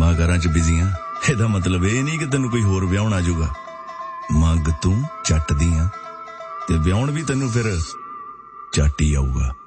ਕੰਮਾਂ ਕਾਰਾਂ 'ਚ ਬਿਜ਼ੀ ਆਂ। ਇਹਦਾ ਮਤਲਬ ਇਹ ਨਹੀਂ ਕਿ ਤੈਨੂੰ ਕੋਈ ਹੋਰ ਵਿਆਹੁਣ ਆ ਜਾਊਗਾ। ਮੰਗ ਤੂੰ ਚੱਟ ਦੀ ਆਂ ਤੇ ਵਿਆਹੁਣ ਵੀ ਤੈਨੂੰ ਫਿਰ ਚੱਟ ਹੀ ਆਊਗਾ।